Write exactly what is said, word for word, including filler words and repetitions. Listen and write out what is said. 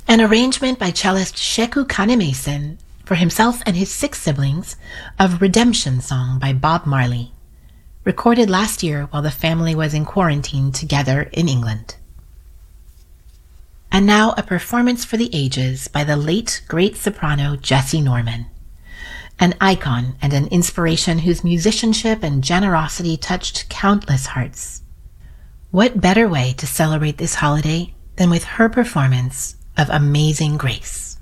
An arrangement by cellist Sheku Kanemason for himself and his six siblings of Redemption Song by Bob Marley, recorded last year while the family was in quarantine together in England. And now a performance for the ages by the late great soprano Jessie Norman, an icon and an inspiration whose musicianship and generosity touched countless hearts. What better way to celebrate this holiday than with her performance of Amazing Grace?